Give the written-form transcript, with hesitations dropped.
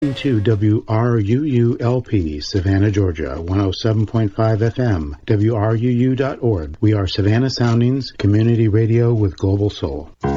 To WRUU-LP, Savannah, Georgia, 107.5 FM, WRUU.org. We are Savannah Soundings, community radio with global soul.